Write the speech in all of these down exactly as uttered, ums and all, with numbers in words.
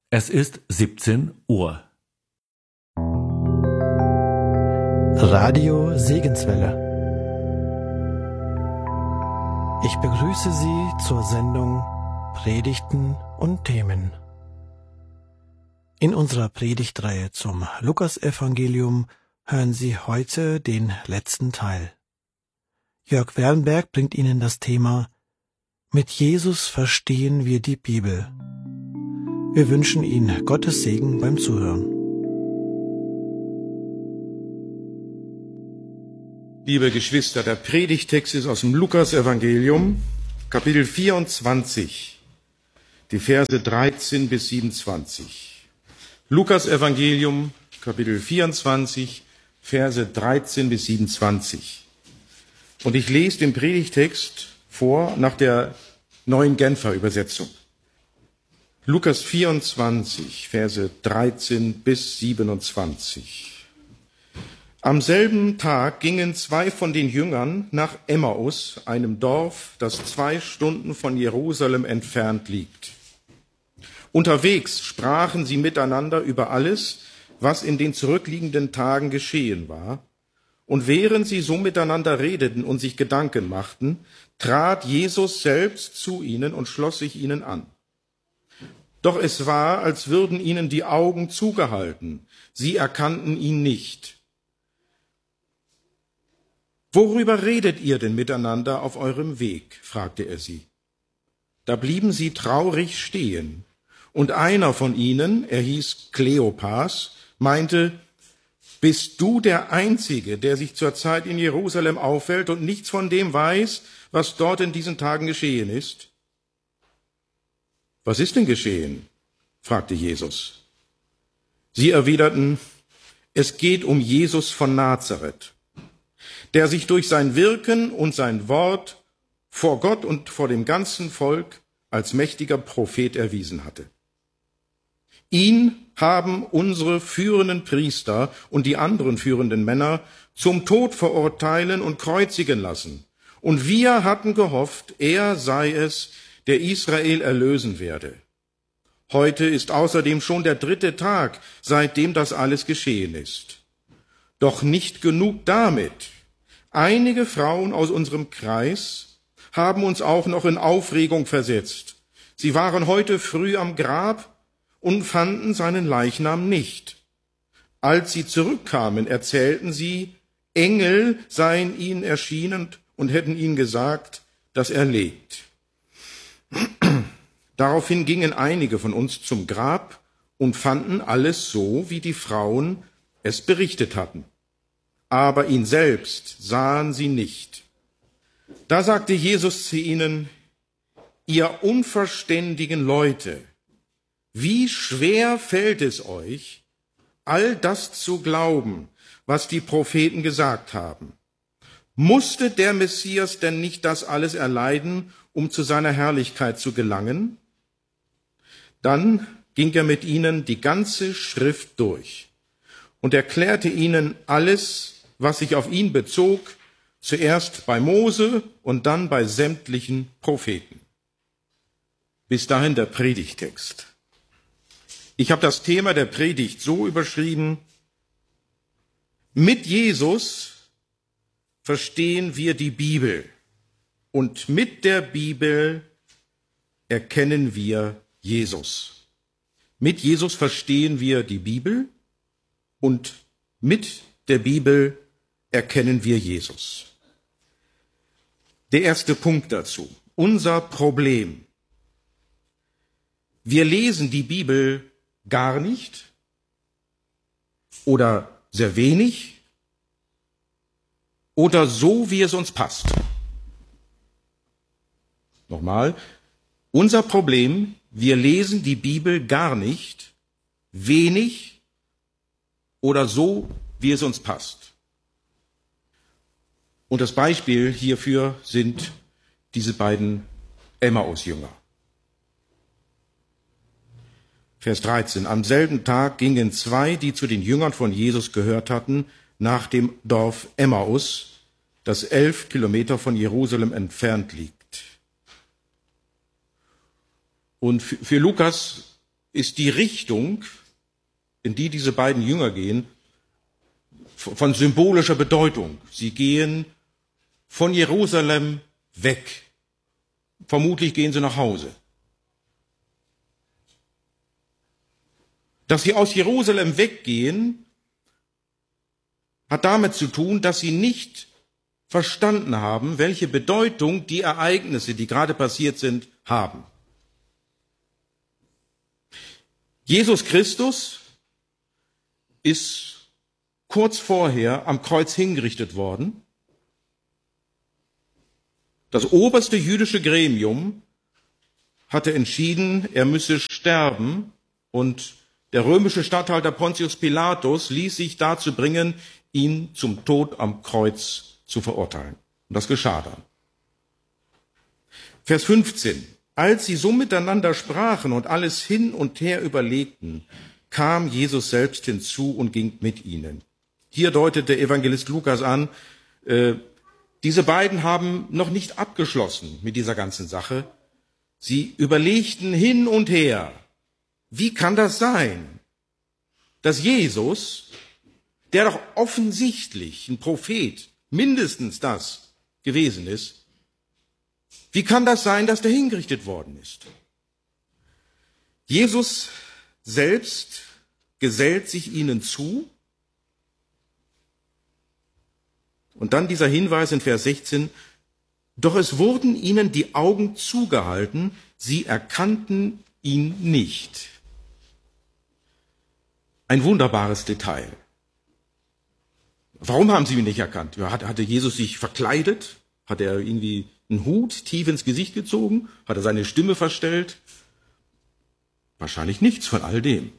Es ist siebzehn Uhr. Radio Segenswelle. Ich begrüße Sie zur Sendung Predigten und Themen. In unserer Predigtreihe zum Lukasevangelium hören Sie heute den letzten Teil. Jörg Wernberg bringt Ihnen das Thema Mit Jesus verstehen wir die Bibel. Wir wünschen Ihnen Gottes Segen beim Zuhören. Liebe Geschwister, der Predigtext ist aus dem Lukasevangelium, Kapitel vierundzwanzig, die Verse dreizehn bis siebenundzwanzig. Lukasevangelium, Kapitel vierundzwanzig, Verse dreizehn bis siebenundzwanzig. Und ich lese den Predigtext vor nach der neuen Genfer Übersetzung. Lukas vierundzwanzig, Verse dreizehn bis siebenundzwanzig. Am selben Tag gingen zwei von den Jüngern nach Emmaus, einem Dorf, das zwei Stunden von Jerusalem entfernt liegt. Unterwegs sprachen sie miteinander über alles, was in den zurückliegenden Tagen geschehen war. Und während sie so miteinander redeten und sich Gedanken machten, trat Jesus selbst zu ihnen und schloss sich ihnen an. Doch es war, als würden ihnen die Augen zugehalten. Sie erkannten ihn nicht. »Worüber redet ihr denn miteinander auf eurem Weg?« fragte er sie. Da blieben sie traurig stehen. Und einer von ihnen, er hieß Kleopas, meinte, »Bist du der Einzige, der sich zurzeit in Jerusalem aufhält und nichts von dem weiß, was dort in diesen Tagen geschehen ist?« »Was ist denn geschehen?« fragte Jesus. Sie erwiderten, »Es geht um Jesus von Nazareth, der sich durch sein Wirken und sein Wort vor Gott und vor dem ganzen Volk als mächtiger Prophet erwiesen hatte. Ihn haben unsere führenden Priester und die anderen führenden Männer zum Tod verurteilen und kreuzigen lassen. Und wir hatten gehofft, er sei es, der Israel erlösen werde. Heute ist außerdem schon der dritte Tag, seitdem das alles geschehen ist. Doch nicht genug damit. Einige Frauen aus unserem Kreis haben uns auch noch in Aufregung versetzt. Sie waren heute früh am Grab und fanden seinen Leichnam nicht. Als sie zurückkamen, erzählten sie, Engel seien ihnen erschienen und hätten ihnen gesagt, dass er lebt. Daraufhin gingen einige von uns zum Grab und fanden alles so, wie die Frauen es berichtet hatten. Aber ihn selbst sahen sie nicht. Da sagte Jesus zu ihnen, ihr unverständigen Leute, wie schwer fällt es euch, all das zu glauben, was die Propheten gesagt haben? Musste der Messias denn nicht das alles erleiden, um zu seiner Herrlichkeit zu gelangen? Dann ging er mit ihnen die ganze Schrift durch und erklärte ihnen alles, was sich auf ihn bezog, zuerst bei Mose und dann bei sämtlichen Propheten. Bis dahin der Predigtext. Ich habe das Thema der Predigt so überschrieben, mit Jesus verstehen wir die Bibel und mit der Bibel erkennen wir Jesus. Mit Jesus verstehen wir die Bibel und mit der Bibel erkennen wir Jesus. Der erste Punkt dazu, unser Problem. Wir lesen die Bibel gar nicht oder sehr wenig oder so, wie es uns passt. Nochmal, unser Problem, wir lesen die Bibel gar nicht, wenig oder so, wie es uns passt. Und das Beispiel hierfür sind diese beiden Emmaus-Jünger. Vers dreizehn. Am selben Tag gingen zwei, die zu den Jüngern von Jesus gehört hatten, nach dem Dorf Emmaus, das elf Kilometer von Jerusalem entfernt liegt. Und für Lukas ist die Richtung, in die diese beiden Jünger gehen, von symbolischer Bedeutung. Sie gehen von Jerusalem weg. Vermutlich gehen sie nach Hause. Dass sie aus Jerusalem weggehen, hat damit zu tun, dass sie nicht verstanden haben, welche Bedeutung die Ereignisse, die gerade passiert sind, haben. Jesus Christus ist kurz vorher am Kreuz hingerichtet worden. Das oberste jüdische Gremium hatte entschieden, er müsse sterben, und der römische Statthalter Pontius Pilatus ließ sich dazu bringen, ihn zum Tod am Kreuz zu verurteilen. Und das geschah dann. Vers fünfzehn. Als sie so miteinander sprachen und alles hin und her überlegten, kam Jesus selbst hinzu und ging mit ihnen. Hier deutet der Evangelist Lukas an, äh, diese beiden haben noch nicht abgeschlossen mit dieser ganzen Sache. Sie überlegten hin und her, wie kann das sein, dass Jesus, der doch offensichtlich ein Prophet, mindestens das gewesen ist, wie kann das sein, dass der hingerichtet worden ist? Jesus selbst gesellt sich ihnen zu. Und dann dieser Hinweis in Vers sechzehn, doch es wurden ihnen die Augen zugehalten, sie erkannten ihn nicht. Ein wunderbares Detail. Warum haben sie ihn nicht erkannt? Hatte Jesus sich verkleidet? Hat er irgendwie einen Hut tief ins Gesicht gezogen? Hat er seine Stimme verstellt? Wahrscheinlich nichts von all dem.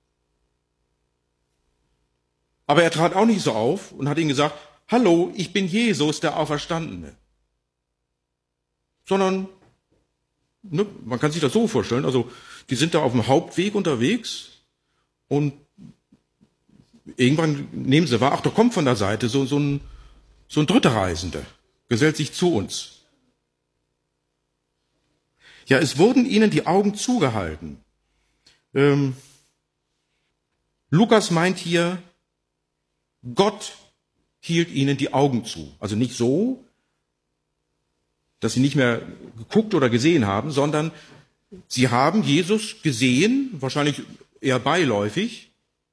Aber er trat auch nicht so auf und hat ihnen gesagt, hallo, ich bin Jesus, der Auferstandene. Sondern, ne, man kann sich das so vorstellen, also die sind da auf dem Hauptweg unterwegs und irgendwann nehmen sie wahr, ach, da kommt von der Seite so, so, ein, so ein dritter Reisender, gesellt sich zu uns. Ja, es wurden ihnen die Augen zugehalten. Ähm, Lukas meint hier, Gott hielt ihnen die Augen zu. Also nicht so, dass sie nicht mehr geguckt oder gesehen haben, sondern sie haben Jesus gesehen, wahrscheinlich eher beiläufig,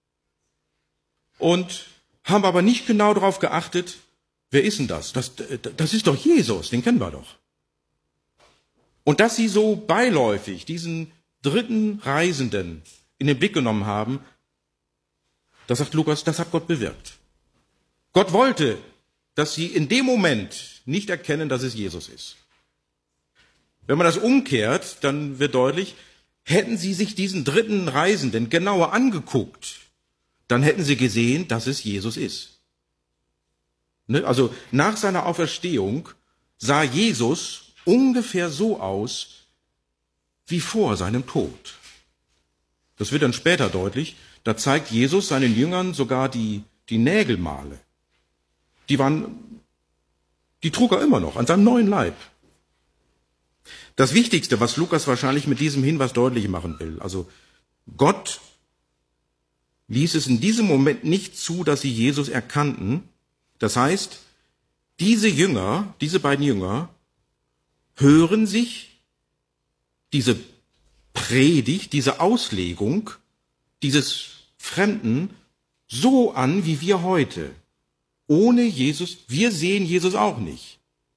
und haben aber nicht genau darauf geachtet, wer ist denn das? Das, das ist doch Jesus, den kennen wir doch. Und dass sie so beiläufig diesen dritten Reisenden in den Blick genommen haben, das sagt Lukas, das hat Gott bewirkt. Gott wollte, dass sie in dem Moment nicht erkennen, dass es Jesus ist. Wenn man das umkehrt, dann wird deutlich, hätten sie sich diesen dritten Reisenden genauer angeguckt, dann hätten sie gesehen, dass es Jesus ist. Also nach seiner Auferstehung sah Jesus ungefähr so aus wie vor seinem Tod. Das wird dann später deutlich. Da zeigt Jesus seinen Jüngern sogar die, die Nägelmale. Die waren, die trug er immer noch an seinem neuen Leib. Das Wichtigste, was Lukas wahrscheinlich mit diesem Hinweis deutlich machen will, also Gott ließ es in diesem Moment nicht zu, dass sie Jesus erkannten. Das heißt, diese Jünger, diese beiden Jünger, hören sich diese Predigt, diese Auslegung dieses Fremden so an, wie wir heute. Ohne Jesus, wir sehen Jesus auch nicht.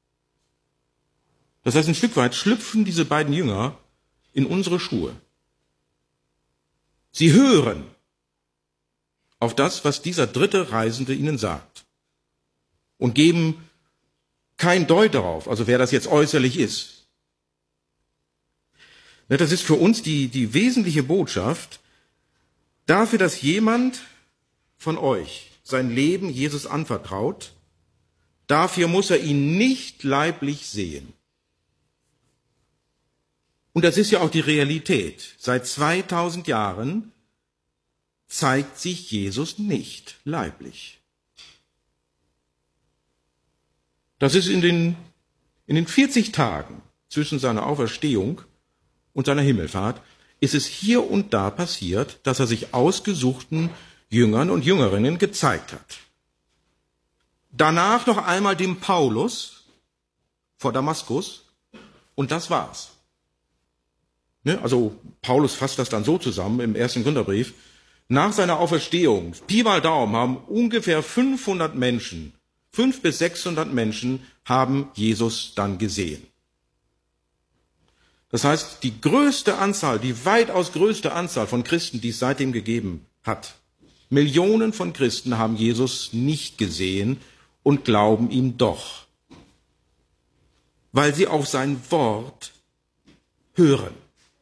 Das heißt, ein Stück weit schlüpfen diese beiden Jünger in unsere Schuhe. Sie hören auf das, was dieser dritte Reisende ihnen sagt, und geben kein Deut darauf, also wer das jetzt äußerlich ist. Das ist für uns die, die wesentliche Botschaft dafür, dass jemand von euch sein Leben Jesus anvertraut. Dafür muss er ihn nicht leiblich sehen. Und das ist ja auch die Realität. Seit zweitausend Jahren zeigt sich Jesus nicht leiblich. Das ist in den, in den vierzig Tagen zwischen seiner Auferstehung und seiner Himmelfahrt ist es hier und da passiert, dass er sich ausgesuchten Jüngern und Jüngerinnen gezeigt hat. Danach noch einmal dem Paulus vor Damaskus und das war's. Ne? Also Paulus fasst das dann so zusammen im ersten Korintherbrief. Nach seiner Auferstehung, Pi mal Daumen, haben ungefähr fünfhundert Menschen, fünfhundert bis sechshundert Menschen haben Jesus dann gesehen. Das heißt, die größte Anzahl, die weitaus größte Anzahl von Christen, die es seitdem gegeben hat, Millionen von Christen haben Jesus nicht gesehen und glauben ihm doch, weil sie auf sein Wort hören.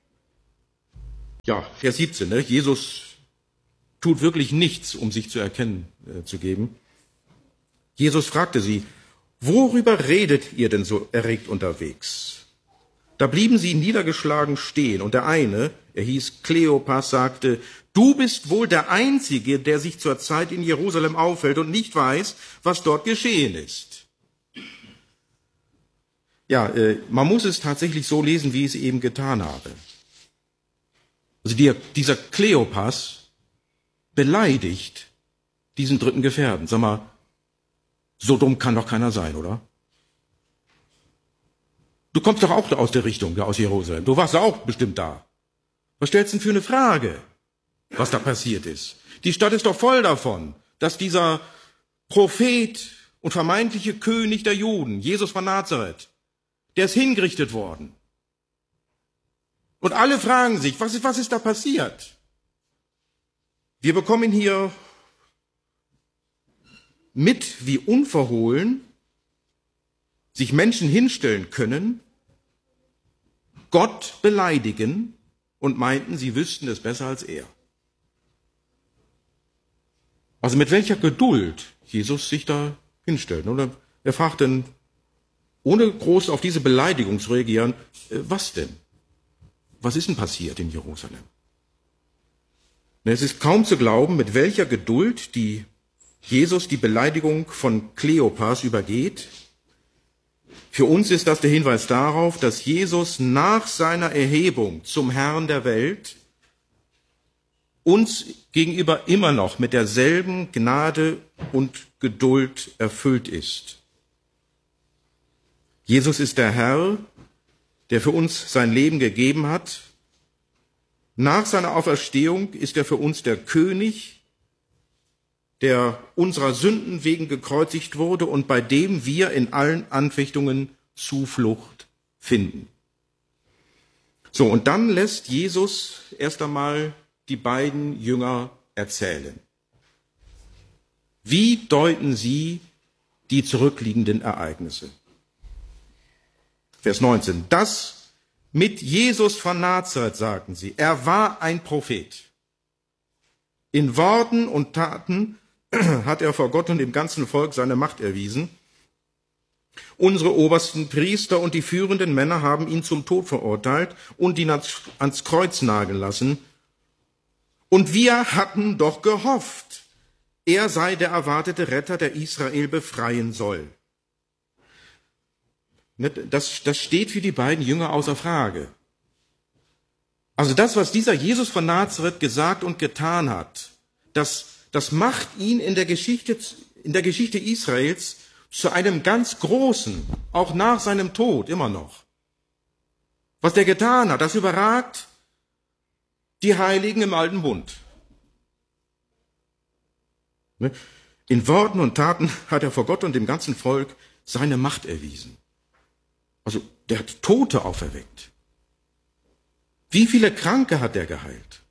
Ja, Vers siebzehn, ne? Jesus tut wirklich nichts, um sich zu erkennen äh, zu geben. Jesus fragte sie, worüber redet ihr denn so erregt unterwegs? Da blieben sie niedergeschlagen stehen und der eine, er hieß Kleopas, sagte, du bist wohl der Einzige, der sich zurzeit in Jerusalem aufhält und nicht weiß, was dort geschehen ist. Ja, äh, man muss es tatsächlich so lesen, wie ich es eben getan habe. Also die, dieser Kleopas beleidigt diesen dritten Gefährten. Sag mal, so dumm kann doch keiner sein, oder? Du kommst doch auch aus der Richtung, ja, aus Jerusalem. Du warst auch bestimmt da. Was stellst du denn für eine Frage, was da passiert ist? Die Stadt ist doch voll davon, dass dieser Prophet und vermeintliche König der Juden, Jesus von Nazareth, der ist hingerichtet worden. Und alle fragen sich, was ist, was ist da passiert? Wir bekommen hier mit, wie unverhohlen sich Menschen hinstellen können, Gott beleidigen und meinten, sie wüssten es besser als er. Also mit welcher Geduld Jesus sich da hinstellt. Oder er fragt dann, ohne groß auf diese Beleidigung zu reagieren, was denn? Was ist denn passiert in Jerusalem? Es ist kaum zu glauben, mit welcher Geduld die Jesus die Beleidigung von Kleopas übergeht. Für uns ist das der Hinweis darauf, dass Jesus nach seiner Erhebung zum Herrn der Welt uns gegenüber immer noch mit derselben Gnade und Geduld erfüllt ist. Jesus ist der Herr, der für uns sein Leben gegeben hat. Nach seiner Auferstehung ist er für uns der König, der unserer Sünden wegen gekreuzigt wurde und bei dem wir in allen Anfechtungen Zuflucht finden. So, und dann lässt Jesus erst einmal die beiden Jünger erzählen. Wie deuten sie die zurückliegenden Ereignisse? Vers neunzehn. Das mit Jesus von Nazareth, sagten sie. Er war ein Prophet. In Worten und Taten hat er vor Gott und dem ganzen Volk seine Macht erwiesen. Unsere obersten Priester und die führenden Männer haben ihn zum Tod verurteilt und ihn ans Kreuz nageln lassen. Und wir hatten doch gehofft, er sei der erwartete Retter, der Israel befreien soll. Das, das steht für die beiden Jünger außer Frage. Also das, was dieser Jesus von Nazareth gesagt und getan hat, das, das macht ihn in der Geschichte, in der Geschichte Israels zu einem ganz Großen, auch nach seinem Tod immer noch. Was der getan hat, das überragt die Heiligen im Alten Bund. In Worten und Taten hat er vor Gott und dem ganzen Volk seine Macht erwiesen. Also der hat Tote auferweckt. Wie viele Kranke hat er geheilt?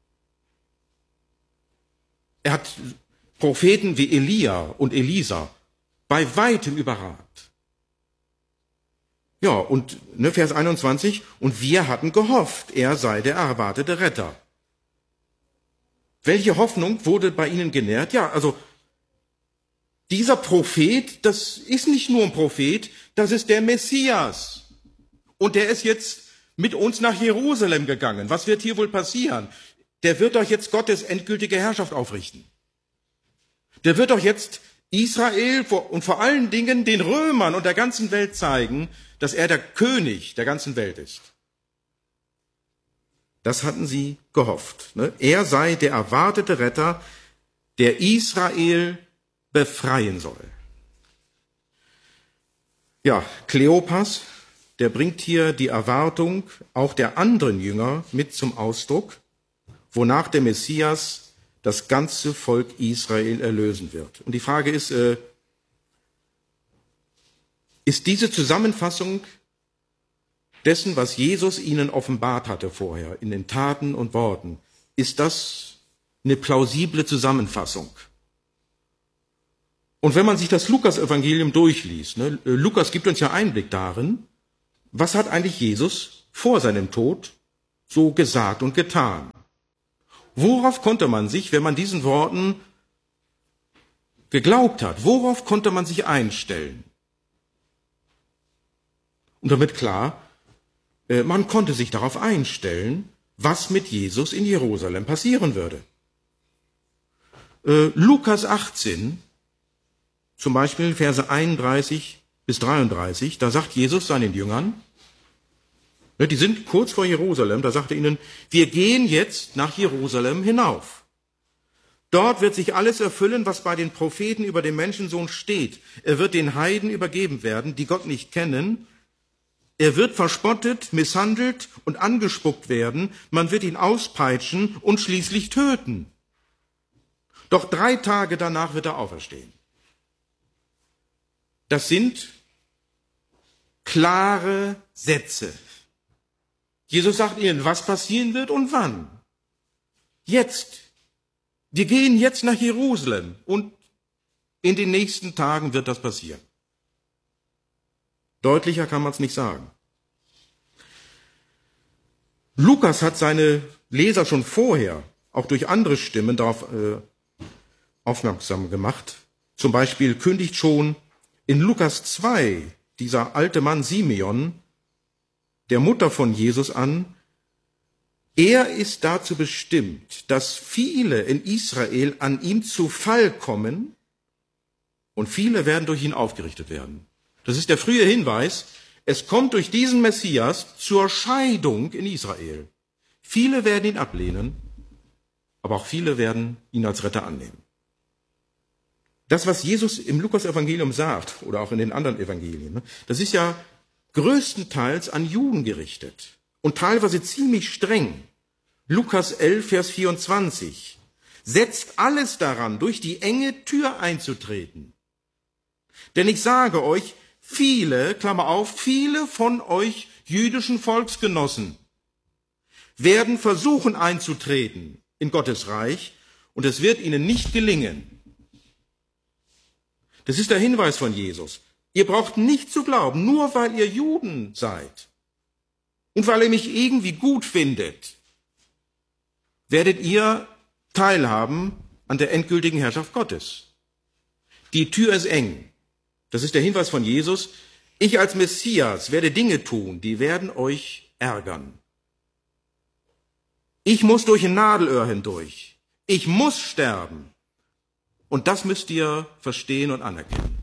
Er hat Propheten wie Elia und Elisa bei weitem überragt. Ja, und ne, Vers einundzwanzig, und wir hatten gehofft, er sei der erwartete Retter. Welche Hoffnung wurde bei ihnen genährt? Ja, also dieser Prophet, das ist nicht nur ein Prophet, das ist der Messias. Und der ist jetzt mit uns nach Jerusalem gegangen. Was wird hier wohl passieren? Der wird doch jetzt Gottes endgültige Herrschaft aufrichten. Der wird doch jetzt Israel und vor allen Dingen den Römern und der ganzen Welt zeigen, dass er der König der ganzen Welt ist. Das hatten sie gehofft. Ne? Er sei der erwartete Retter, der Israel befreien soll. Ja, Kleopas, der bringt hier die Erwartung auch der anderen Jünger mit zum Ausdruck, wonach der Messias das ganze Volk Israel erlösen wird. Und die Frage ist, äh, ist diese Zusammenfassung dessen, was Jesus ihnen offenbart hatte vorher, in den Taten und Worten, ist das eine plausible Zusammenfassung? Und wenn man sich das Lukas-Evangelium durchliest, ne, Lukas gibt uns ja Einblick darin, was hat eigentlich Jesus vor seinem Tod so gesagt und getan? Worauf konnte man sich, wenn man diesen Worten geglaubt hat, worauf konnte man sich einstellen? Und damit klar, man konnte sich darauf einstellen, was mit Jesus in Jerusalem passieren würde. Äh, Lukas achtzehn, zum Beispiel Verse einunddreißig bis dreiunddreißig, da sagt Jesus seinen Jüngern, ne, die sind kurz vor Jerusalem, da sagt er ihnen, wir gehen jetzt nach Jerusalem hinauf. Dort wird sich alles erfüllen, was bei den Propheten über den Menschensohn steht. Er wird den Heiden übergeben werden, die Gott nicht kennen. Er wird verspottet, misshandelt und angespuckt werden. Man wird ihn auspeitschen und schließlich töten. Doch drei Tage danach wird er auferstehen. Das sind klare Sätze. Jesus sagt ihnen, was passieren wird und wann. Jetzt. Wir gehen jetzt nach Jerusalem und in den nächsten Tagen wird das passieren. Deutlicher kann man es nicht sagen. Lukas hat seine Leser schon vorher, auch durch andere Stimmen, darauf äh, aufmerksam gemacht. Zum Beispiel kündigt schon in Lukas zwei dieser alte Mann Simeon, der Mutter von Jesus, an, er ist dazu bestimmt, dass viele in Israel an ihm zu Fall kommen und viele werden durch ihn aufgerichtet werden. Das ist der frühe Hinweis, es kommt durch diesen Messias zur Scheidung in Israel. Viele werden ihn ablehnen, aber auch viele werden ihn als Retter annehmen. Das, was Jesus im Lukas-Evangelium sagt, oder auch in den anderen Evangelien, das ist ja größtenteils an Juden gerichtet und teilweise ziemlich streng. Lukas elf, Vers vierundzwanzig. Setzt alles daran, durch die enge Tür einzutreten. Denn ich sage euch, viele, Klammer auf, viele von euch jüdischen Volksgenossen werden versuchen einzutreten in Gottes Reich und es wird ihnen nicht gelingen. Das ist der Hinweis von Jesus. Ihr braucht nicht zu glauben, nur weil ihr Juden seid und weil ihr mich irgendwie gut findet, werdet ihr teilhaben an der endgültigen Herrschaft Gottes. Die Tür ist eng. Das ist der Hinweis von Jesus. Ich als Messias werde Dinge tun, die werden euch ärgern. Ich muss durch ein Nadelöhr hindurch. Ich muss sterben. Und das müsst ihr verstehen und anerkennen.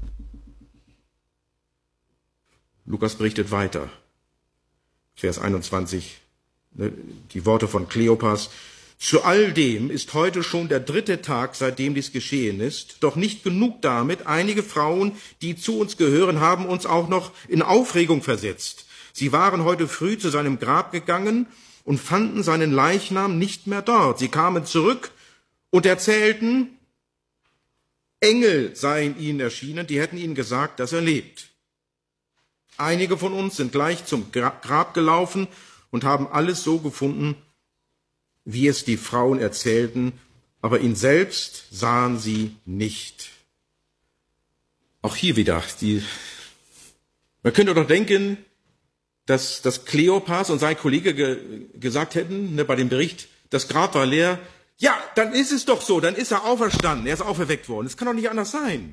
Lukas berichtet weiter. Vers einundzwanzig, die Worte von Kleopas. Zu all dem ist heute schon der dritte Tag, seitdem dies geschehen ist. Doch nicht genug damit. Einige Frauen, die zu uns gehören, haben uns auch noch in Aufregung versetzt. Sie waren heute früh zu seinem Grab gegangen und fanden seinen Leichnam nicht mehr dort. Sie kamen zurück und erzählten, Engel seien ihnen erschienen, die hätten ihnen gesagt, dass er lebt. Einige von uns sind gleich zum Grab gelaufen und haben alles so gefunden, wie es die Frauen erzählten, aber ihn selbst sahen sie nicht. Auch hier wieder, die, man könnte doch denken, dass, dass Kleopas und sein Kollege ge, gesagt hätten, ne, bei dem Bericht, das Grab war leer. Ja, dann ist es doch so, dann ist er auferstanden, er ist auferweckt worden. Es kann doch nicht anders sein.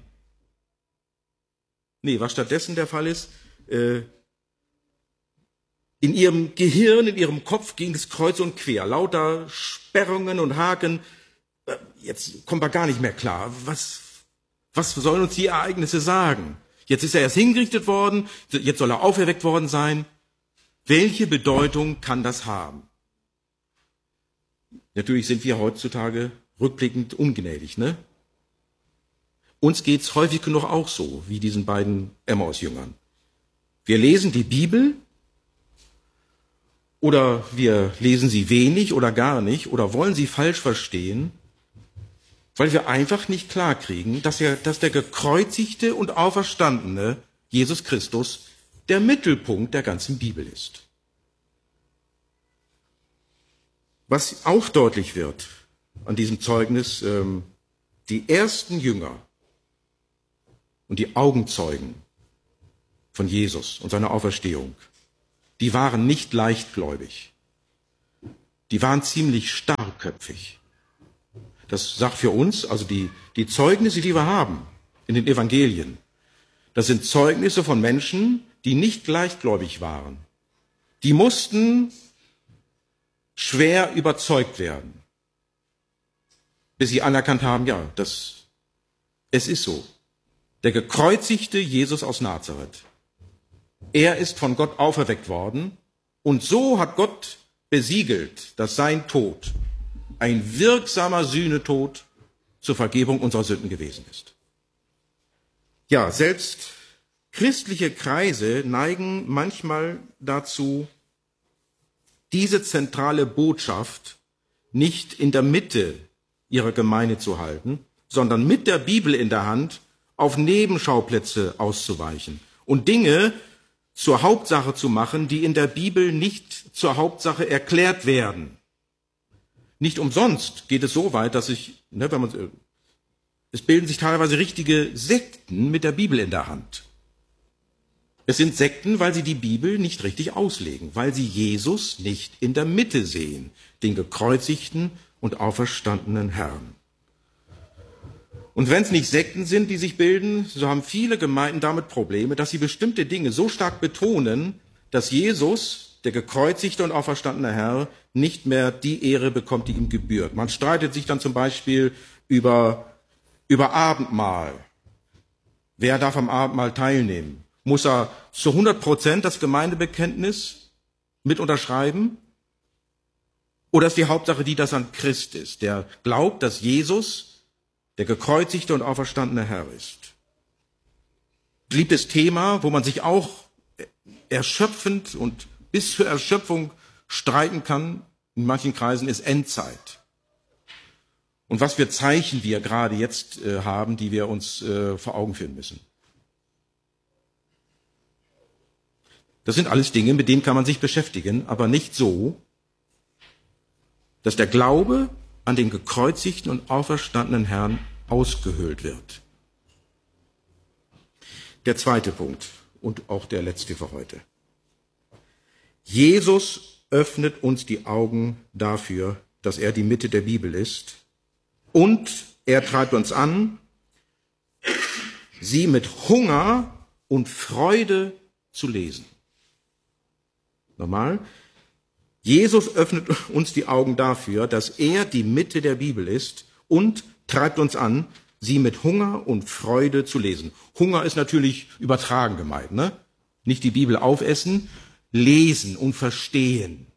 Nee, was stattdessen der Fall ist, äh, in ihrem Gehirn, in ihrem Kopf ging es kreuz und quer. Lauter Sperrungen und Haken. Jetzt kommt man gar nicht mehr klar. Was, was sollen uns die Ereignisse sagen? Jetzt ist er erst hingerichtet worden, jetzt soll er auferweckt worden sein. Welche Bedeutung kann das haben? Natürlich sind wir heutzutage rückblickend ungnädig, ne? Uns geht's häufig genug auch so, wie diesen beiden Emmaus-Jüngern. Wir lesen die Bibel oder wir lesen sie wenig oder gar nicht oder wollen sie falsch verstehen, weil wir einfach nicht klarkriegen, dass, er, dass der gekreuzigte und auferstandene Jesus Christus der Mittelpunkt der ganzen Bibel ist. Was auch deutlich wird an diesem Zeugnis, ähm, die ersten Jünger und die Augenzeugen von Jesus und seiner Auferstehung, die waren nicht leichtgläubig. Die waren ziemlich starrköpfig. Das sagt für uns, also die, die Zeugnisse, die wir haben in den Evangelien, das sind Zeugnisse von Menschen, die nicht leichtgläubig waren. Die mussten schwer überzeugt werden, bis sie anerkannt haben, ja, das, es ist so. Der gekreuzigte Jesus aus Nazareth, er ist von Gott auferweckt worden und so hat Gott besiegelt, dass sein Tod ein wirksamer Sühnetod zur Vergebung unserer Sünden gewesen ist. Ja, selbst christliche Kreise neigen manchmal dazu, diese zentrale Botschaft nicht in der Mitte ihrer Gemeinde zu halten, sondern mit der Bibel in der Hand auf Nebenschauplätze auszuweichen und Dinge zur Hauptsache zu machen, die in der Bibel nicht zur Hauptsache erklärt werden. Nicht umsonst geht es so weit, dass sich, ne, wenn man, es bilden sich teilweise richtige Sekten mit der Bibel in der Hand. Es sind Sekten, weil sie die Bibel nicht richtig auslegen, weil sie Jesus nicht in der Mitte sehen, den gekreuzigten und auferstandenen Herrn. Und wenn es nicht Sekten sind, die sich bilden, so haben viele Gemeinden damit Probleme, dass sie bestimmte Dinge so stark betonen, dass Jesus, der gekreuzigte und auferstandene Herr, nicht mehr die Ehre bekommt, die ihm gebührt. Man streitet sich dann zum Beispiel über, über Abendmahl. Wer darf am Abendmahl teilnehmen? Muss er zu hundert Prozent das Gemeindebekenntnis mit unterschreiben? Oder ist die Hauptsache die, dass er ein Christ ist, der glaubt, dass Jesus der gekreuzigte und auferstandene Herr ist? Beliebtes Thema, wo man sich auch erschöpfend und bis zur Erschöpfung streiten kann, in manchen Kreisen, ist Endzeit. Und was für Zeichen wir gerade jetzt äh, haben, die wir uns äh, vor Augen führen müssen. Das sind alles Dinge, mit denen kann man sich beschäftigen, aber nicht so, dass der Glaube an den gekreuzigten und auferstandenen Herrn ausgehöhlt wird. Der zweite Punkt und auch der letzte für heute. Jesus öffnet uns die Augen dafür, dass er die Mitte der Bibel ist und er treibt uns an, sie mit Hunger und Freude zu lesen. Nochmal. Jesus öffnet uns die Augen dafür, dass er die Mitte der Bibel ist und treibt uns an, sie mit Hunger und Freude zu lesen. Hunger ist natürlich übertragen gemeint, ne? Nicht die Bibel aufessen, lesen und verstehen.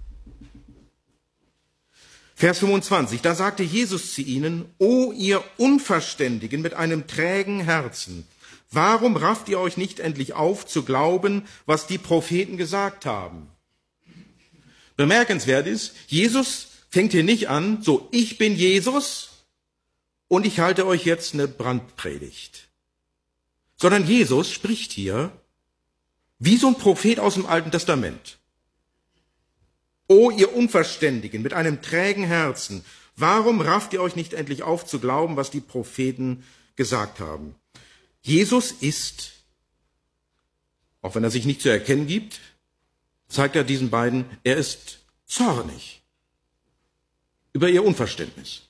Vers fünfundzwanzig, da sagte Jesus zu ihnen, O ihr Unverständigen mit einem trägen Herzen, warum rafft ihr euch nicht endlich auf zu glauben, was die Propheten gesagt haben? Bemerkenswert ist, Jesus fängt hier nicht an, so, ich bin Jesus und ich halte euch jetzt eine Brandpredigt. Sondern Jesus spricht hier wie so ein Prophet aus dem Alten Testament. O ihr Unverständigen mit einem trägen Herzen, warum rafft ihr euch nicht endlich auf zu glauben, was die Propheten gesagt haben? Jesus ist, auch wenn er sich nicht zu erkennen gibt, zeigt er diesen beiden, er ist zornig über ihr Unverständnis.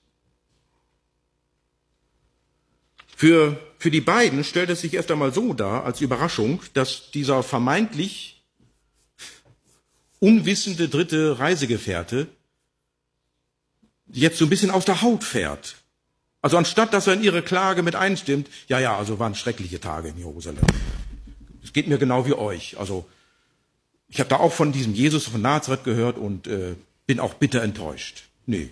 Für, für die beiden stellt es sich erst einmal so dar, als Überraschung, dass dieser vermeintlich unwissende dritte Reisegefährte jetzt so ein bisschen aus der Haut fährt. Also anstatt, dass er in ihre Klage mit einstimmt, ja, ja, also waren schreckliche Tage in Jerusalem. Es geht mir genau wie euch. Also ich habe da auch von diesem Jesus von Nazareth gehört und äh, bin auch bitter enttäuscht. Nö.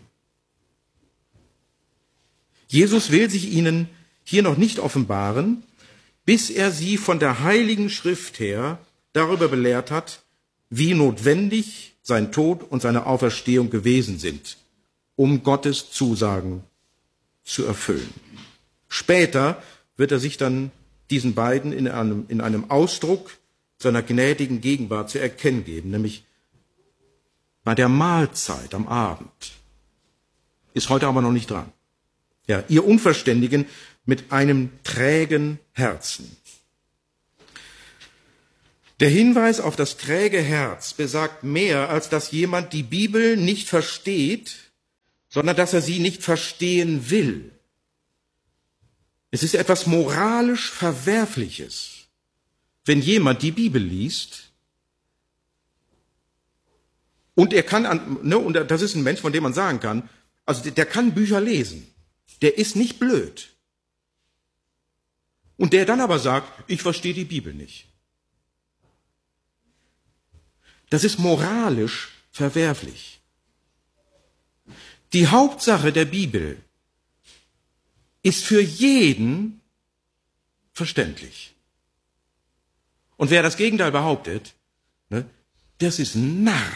Jesus will sich ihnen hier noch nicht offenbaren, bis er sie von der Heiligen Schrift her darüber belehrt hat, wie notwendig sein Tod und seine Auferstehung gewesen sind, um Gottes Zusagen zu erfüllen. Später wird er sich dann diesen beiden in einem, in einem Ausdruck seiner gnädigen Gegenwart zu erkennen geben, nämlich bei der Mahlzeit am Abend. Ist heute aber noch nicht dran. Ja, ihr Unverständigen mit einem trägen Herzen. Der Hinweis auf das träge Herz besagt mehr, als dass jemand die Bibel nicht versteht, sondern dass er sie nicht verstehen will. Es ist etwas moralisch Verwerfliches, wenn jemand die Bibel liest und er kann, an, ne, und das ist ein Mensch, von dem man sagen kann, also der, der kann Bücher lesen, der ist nicht blöd. Und der dann aber sagt, ich verstehe die Bibel nicht. Das ist moralisch verwerflich. Die Hauptsache der Bibel ist für jeden verständlich. Und wer das Gegenteil behauptet, ne, das ist ein Narr.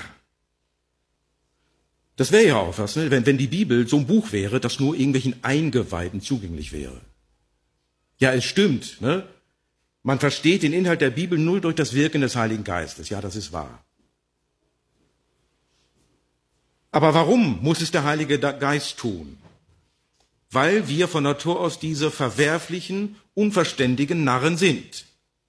Das wäre ja auch was, ne, wenn, wenn die Bibel so ein Buch wäre, das nur irgendwelchen Eingeweihten zugänglich wäre. Ja, es stimmt, ne? Man versteht den Inhalt der Bibel nur durch das Wirken des Heiligen Geistes. Ja, das ist wahr. Aber warum muss es der Heilige Geist tun? Weil wir von Natur aus diese verwerflichen, unverständigen Narren sind.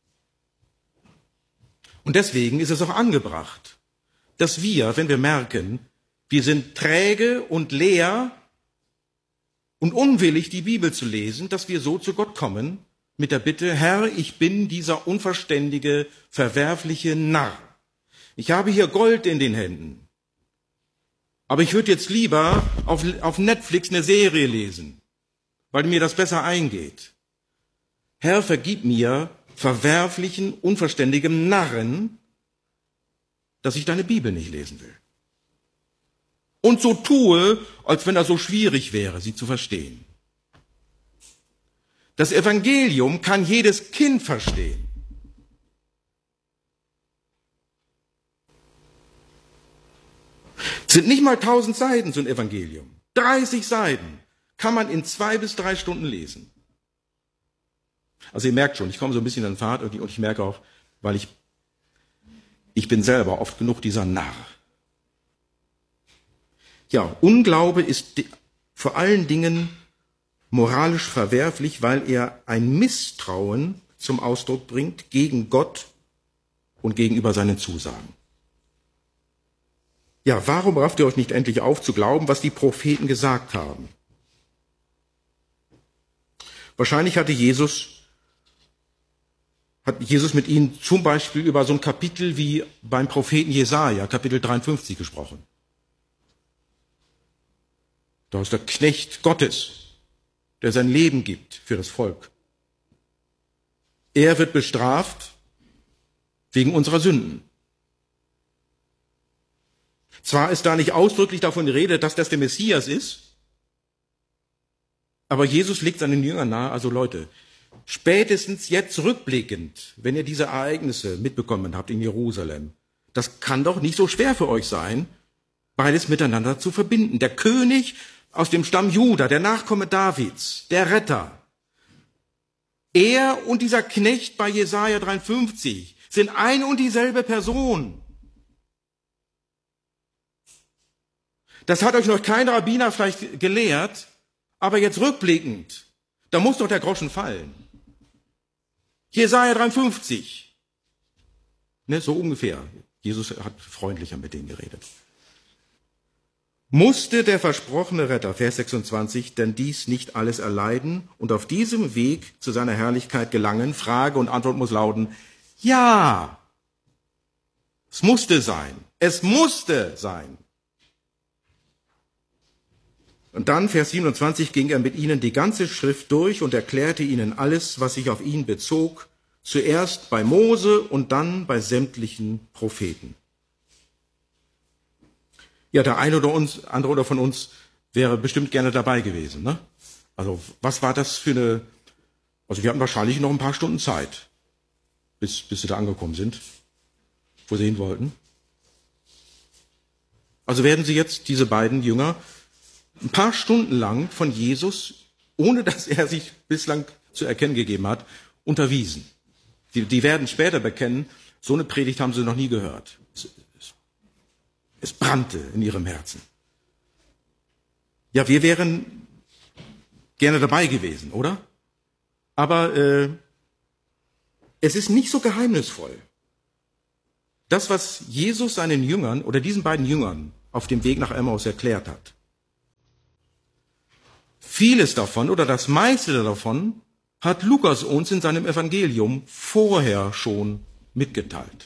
Und deswegen ist es auch angebracht, dass wir, wenn wir merken, wir sind träge und leer und unwillig, die Bibel zu lesen, dass wir so zu Gott kommen mit der Bitte, Herr, ich bin dieser unverständige, verwerfliche Narr. Ich habe hier Gold in den Händen. Aber ich würde jetzt lieber auf, auf Netflix eine Serie lesen, weil mir das besser eingeht. Herr, vergib mir, verwerflichen, unverständigem Narren, dass ich deine Bibel nicht lesen will. Und so tue, als wenn das so schwierig wäre, sie zu verstehen. Das Evangelium kann jedes Kind verstehen. Es sind nicht mal tausend Seiten so ein Evangelium. dreißig Seiten kann man in zwei bis drei Stunden lesen. Also ihr merkt schon, ich komme so ein bisschen in den Fahrt und ich merke auch, weil ich, ich bin selber oft genug dieser Narr. Ja, Unglaube ist vor allen Dingen moralisch verwerflich, weil er ein Misstrauen zum Ausdruck bringt gegen Gott und gegenüber seinen Zusagen. Ja, warum rafft ihr euch nicht endlich auf zu glauben, was die Propheten gesagt haben? Wahrscheinlich hatte Jesus, hat Jesus mit ihnen zum Beispiel über so ein Kapitel wie beim Propheten Jesaja, Kapitel dreiundfünfzig, gesprochen. Da ist der Knecht Gottes, der sein Leben gibt für das Volk. Er wird bestraft wegen unserer Sünden. Zwar ist da nicht ausdrücklich davon die Rede, dass das der Messias ist, aber Jesus legt seinen Jüngern nahe, also Leute, spätestens jetzt rückblickend, wenn ihr diese Ereignisse mitbekommen habt in Jerusalem, das kann doch nicht so schwer für euch sein, beides miteinander zu verbinden. Der König aus dem Stamm Juda, der Nachkomme Davids, der Retter, er und dieser Knecht bei Jesaja dreiundfünfzig sind ein und dieselbe Person. Das hat euch noch kein Rabbiner vielleicht gelehrt, aber jetzt rückblickend, da muss doch der Groschen fallen. Jesaja dreiundfünfzig. Ne, so ungefähr. Jesus hat freundlicher mit denen geredet. Musste der versprochene Retter, Vers sechsundzwanzig, denn dies nicht alles erleiden und auf diesem Weg zu seiner Herrlichkeit gelangen? Frage und Antwort muss lauten, ja. Es musste sein. Es musste sein. Und dann, Vers siebenundzwanzig, ging er mit ihnen die ganze Schrift durch und erklärte ihnen alles, was sich auf ihn bezog, zuerst bei Mose und dann bei sämtlichen Propheten. Ja, der eine oder uns, andere oder von uns wäre bestimmt gerne dabei gewesen, ne? Also, was war das für eine, also wir hatten wahrscheinlich noch ein paar Stunden Zeit, bis, bis sie da angekommen sind, wo sie hin wollten. Also werden sie jetzt, diese beiden Jünger, ein paar Stunden lang von Jesus, ohne dass er sich bislang zu erkennen gegeben hat, unterwiesen. Die, die werden später bekennen, so eine Predigt haben sie noch nie gehört. Es, es, es brannte in ihrem Herzen. Ja, wir wären gerne dabei gewesen, oder? Aber äh, es ist nicht so geheimnisvoll. Das, was Jesus seinen Jüngern oder diesen beiden Jüngern auf dem Weg nach Emmaus erklärt hat. Vieles davon oder das meiste davon hat Lukas uns in seinem Evangelium vorher schon mitgeteilt.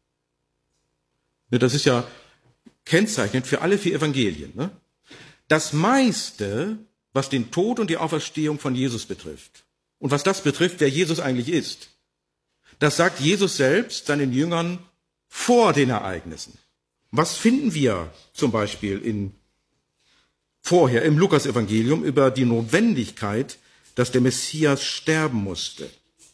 Das ist ja kennzeichnend für alle vier Evangelien. Ne? Das meiste, was den Tod und die Auferstehung von Jesus betrifft und was das betrifft, wer Jesus eigentlich ist, das sagt Jesus selbst seinen Jüngern vor den Ereignissen. Was finden wir zum Beispiel in, vorher im Lukas-Evangelium über die Notwendigkeit, dass der Messias sterben musste?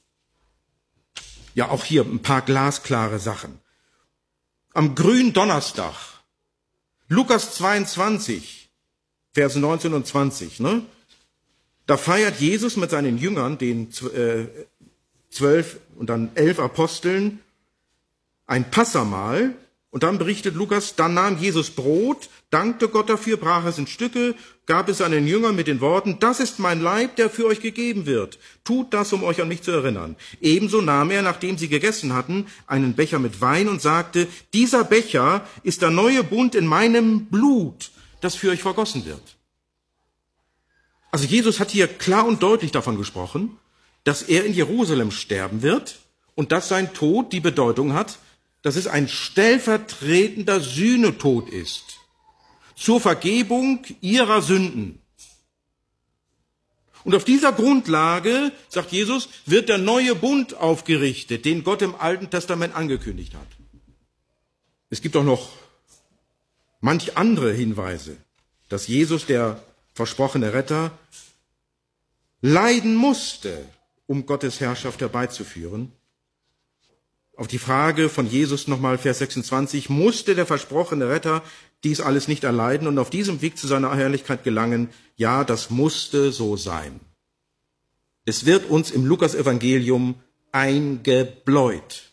Ja, auch hier ein paar glasklare Sachen. Am Gründonnerstag, Lukas zweiundzwanzig, Verse neunzehn und zwanzig, ne? Da feiert Jesus mit seinen Jüngern, den äh, zwölf und dann elf Aposteln, ein Passamahl. Und dann berichtet Lukas, dann nahm Jesus Brot, dankte Gott dafür, brach es in Stücke, gab es seinen Jüngern mit den Worten, das ist mein Leib, der für euch gegeben wird. Tut das, um euch an mich zu erinnern. Ebenso nahm er, nachdem sie gegessen hatten, einen Becher mit Wein und sagte, dieser Becher ist der neue Bund in meinem Blut, das für euch vergossen wird. Also Jesus hat hier klar und deutlich davon gesprochen, dass er in Jerusalem sterben wird und dass sein Tod die Bedeutung hat, dass es ein stellvertretender Sühnetod ist, zur Vergebung ihrer Sünden. Und auf dieser Grundlage, sagt Jesus, wird der neue Bund aufgerichtet, den Gott im Alten Testament angekündigt hat. Es gibt auch noch manch andere Hinweise, dass Jesus, der versprochene Retter, leiden musste, um Gottes Herrschaft herbeizuführen. Auf die Frage von Jesus nochmal Vers sechsundzwanzig, musste der versprochene Retter dies alles nicht erleiden und auf diesem Weg zu seiner Herrlichkeit gelangen? Ja, das musste so sein. Es wird uns im Lukas-Evangelium eingebläut.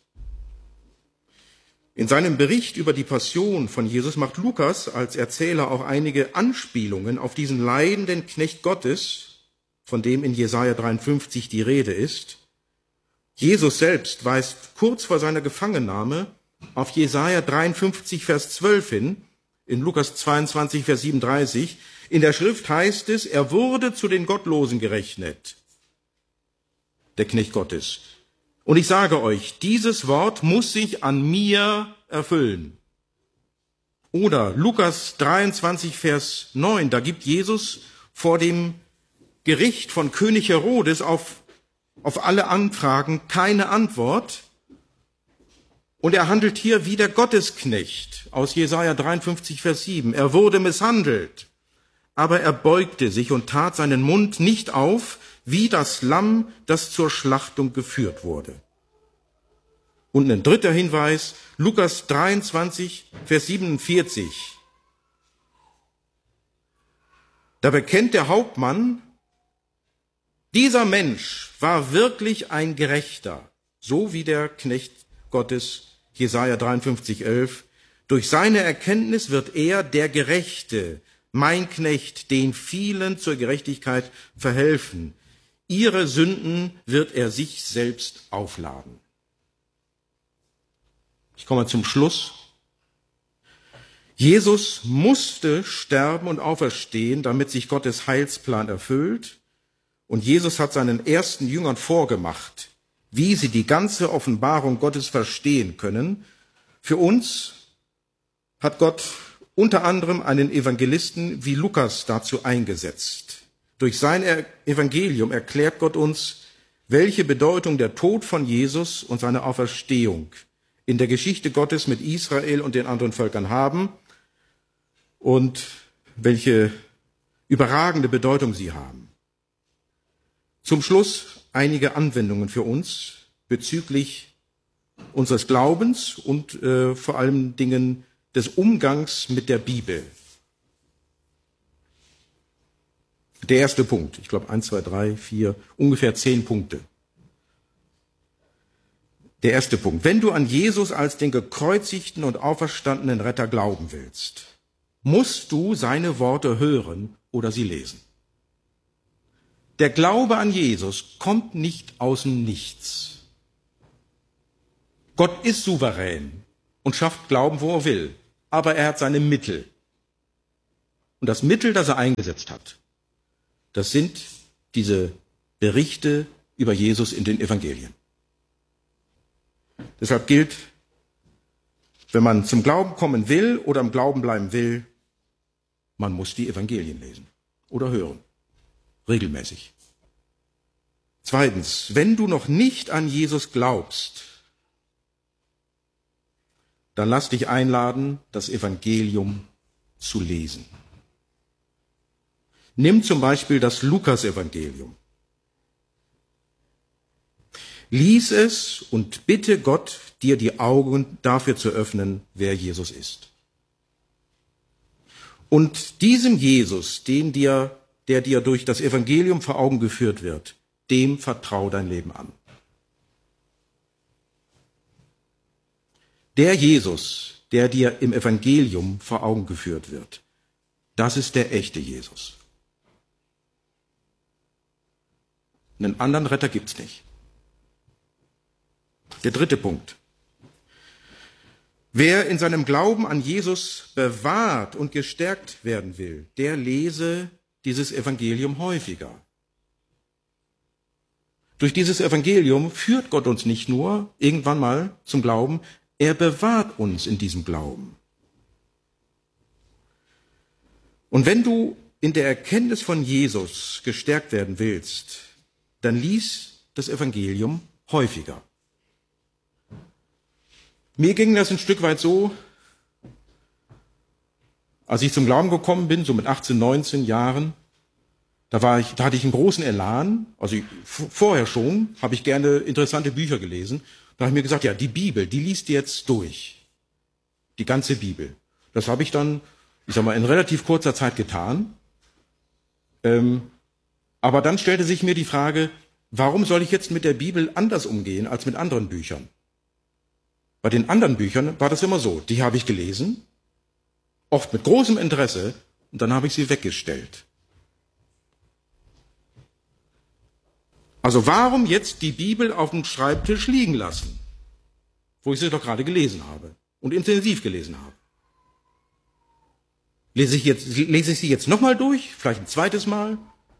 In seinem Bericht über die Passion von Jesus macht Lukas als Erzähler auch einige Anspielungen auf diesen leidenden Knecht Gottes, von dem in Jesaja dreiundfünfzig die Rede ist. Jesus selbst weist kurz vor seiner Gefangennahme auf Jesaja dreiundfünfzig, Vers zwölf hin, in Lukas zweiundzwanzig, Vers siebenunddreißig. In der Schrift heißt es, er wurde zu den Gottlosen gerechnet, der Knecht Gottes. Und ich sage euch, dieses Wort muss sich an mir erfüllen. Oder Lukas dreiundzwanzig, Vers neun, da gibt Jesus vor dem Gericht von König Herodes auf auf alle Anfragen keine Antwort. Und er handelt hier wie der Gottesknecht aus Jesaja dreiundfünfzig, Vers sieben. Er wurde misshandelt, aber er beugte sich und tat seinen Mund nicht auf, wie das Lamm, das zur Schlachtung geführt wurde. Und ein dritter Hinweis, Lukas dreiundzwanzig, Vers siebenundvierzig. Da bekennt der Hauptmann, dieser Mensch war wirklich ein Gerechter, so wie der Knecht Gottes, Jesaja dreiundfünfzig, elf. Durch seine Erkenntnis wird er, der Gerechte, mein Knecht, den vielen zur Gerechtigkeit verhelfen. Ihre Sünden wird er sich selbst aufladen. Ich komme zum Schluss. Jesus musste sterben und auferstehen, damit sich Gottes Heilsplan erfüllt. Und Jesus hat seinen ersten Jüngern vorgemacht, wie sie die ganze Offenbarung Gottes verstehen können. Für uns hat Gott unter anderem einen Evangelisten wie Lukas dazu eingesetzt. Durch sein Evangelium erklärt Gott uns, welche Bedeutung der Tod von Jesus und seine Auferstehung in der Geschichte Gottes mit Israel und den anderen Völkern haben. und welche überragende Bedeutung sie haben. Zum Schluss einige Anwendungen für uns bezüglich unseres Glaubens und äh, vor allem Dingen des Umgangs mit der Bibel. Der erste Punkt, ich glaube eins, zwei, drei, vier, ungefähr zehn Punkte. Der erste Punkt, wenn du an Jesus als den gekreuzigten und auferstandenen Retter glauben willst, musst du seine Worte hören oder sie lesen. Der Glaube an Jesus kommt nicht aus dem Nichts. Gott ist souverän und schafft Glauben, wo er will, aber er hat seine Mittel. Und das Mittel, das er eingesetzt hat, das sind diese Berichte über Jesus in den Evangelien. Deshalb gilt, wenn man zum Glauben kommen will oder im Glauben bleiben will, man muss die Evangelien lesen oder hören. Regelmäßig. Zweitens, wenn du noch nicht an Jesus glaubst, dann lass dich einladen, das Evangelium zu lesen. Nimm zum Beispiel das Lukas-Evangelium. Lies es und bitte Gott, dir die Augen dafür zu öffnen, wer Jesus ist. Und diesem Jesus, den dir, der dir durch das Evangelium vor Augen geführt wird, dem vertrau dein Leben an. Der Jesus, der dir im Evangelium vor Augen geführt wird, das ist der echte Jesus. Einen anderen Retter gibt's nicht. Der dritte Punkt. Wer in seinem Glauben an Jesus bewahrt und gestärkt werden will, der lese dieses Evangelium häufiger. Durch dieses Evangelium führt Gott uns nicht nur irgendwann mal zum Glauben, er bewahrt uns in diesem Glauben. Und wenn du in der Erkenntnis von Jesus gestärkt werden willst, dann lies das Evangelium häufiger. Mir ging das ein Stück weit so, als ich zum Glauben gekommen bin, so mit achtzehn, neunzehn Jahren, da, war ich, da hatte ich einen großen Elan, also ich, vorher schon, habe ich gerne interessante Bücher gelesen. Da habe ich mir gesagt, ja, die Bibel, die liest jetzt durch. Die ganze Bibel. Das habe ich dann, ich sag mal, in relativ kurzer Zeit getan. Ähm, aber dann stellte sich mir die Frage, warum soll ich jetzt mit der Bibel anders umgehen als mit anderen Büchern? Bei den anderen Büchern war das immer so, die habe ich gelesen, oft mit großem Interesse, und dann habe ich sie weggestellt. Also warum jetzt die Bibel auf dem Schreibtisch liegen lassen, wo ich sie doch gerade gelesen habe und intensiv gelesen habe? Lese ich, jetzt, lese ich sie jetzt nochmal durch, vielleicht ein zweites Mal?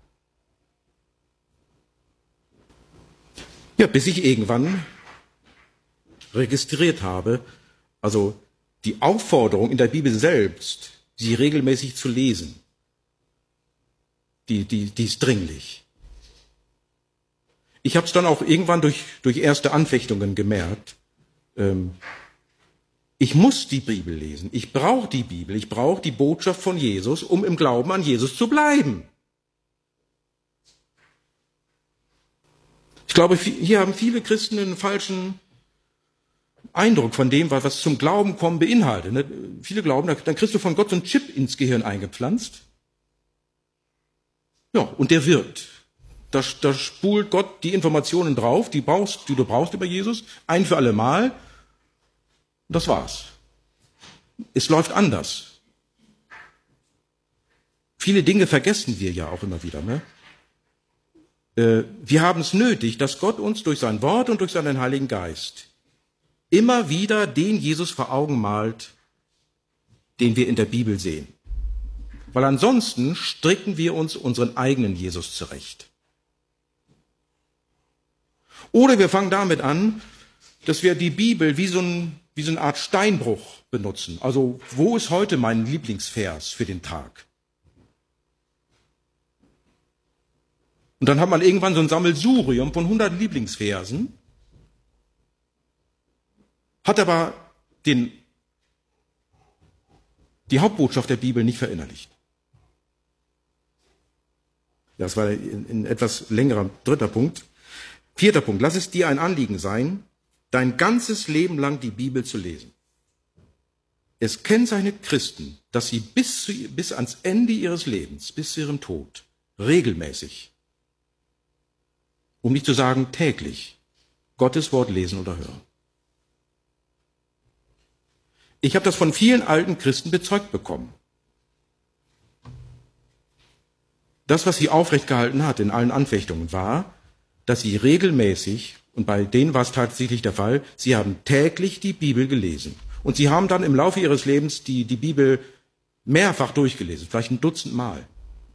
Ja, bis ich irgendwann registriert habe, also die Aufforderung in der Bibel selbst, sie regelmäßig zu lesen, die, die, die ist dringlich. Ich habe es dann auch irgendwann durch, durch erste Anfechtungen gemerkt, ähm, ich muss die Bibel lesen, ich brauche die Bibel, ich brauche die Botschaft von Jesus, um im Glauben an Jesus zu bleiben. Ich glaube, hier haben viele Christen einen falschen Eindruck von dem, was zum Glauben kommen beinhaltet. Viele glauben, dann kriegst du von Gott so einen Chip ins Gehirn eingepflanzt. Ja, und der wirkt. Da, da spult Gott die Informationen drauf, die, brauchst, die du brauchst über Jesus, ein für alle Mal. Das war's. Es läuft anders. Viele Dinge vergessen wir ja auch immer wieder. Ne? Äh, wir haben es nötig, dass Gott uns durch sein Wort und durch seinen Heiligen Geist immer wieder den Jesus vor Augen malt, den wir in der Bibel sehen. Weil ansonsten stricken wir uns unseren eigenen Jesus zurecht. Oder wir fangen damit an, dass wir die Bibel wie so, ein, wie so eine Art Steinbruch benutzen. Also, wo ist heute mein Lieblingsvers für den Tag? Und dann hat man irgendwann so ein Sammelsurium von hundert Lieblingsversen, hat aber den die Hauptbotschaft der Bibel nicht verinnerlicht. Das war ein, ein etwas längerer dritter Punkt. Vierter Punkt. Lass es dir ein Anliegen sein, dein ganzes Leben lang die Bibel zu lesen. Es kennzeichnet Christen, dass sie bis, zu, bis ans Ende ihres Lebens, bis zu ihrem Tod, regelmäßig, um nicht zu sagen täglich, Gottes Wort lesen oder hören. Ich habe das von vielen alten Christen bezeugt bekommen. Das, was sie aufrecht gehalten hat in allen Anfechtungen, war, dass sie regelmäßig, und bei denen war es tatsächlich der Fall, sie haben täglich die Bibel gelesen. Und sie haben dann im Laufe ihres Lebens die, die Bibel mehrfach durchgelesen, vielleicht ein Dutzend Mal.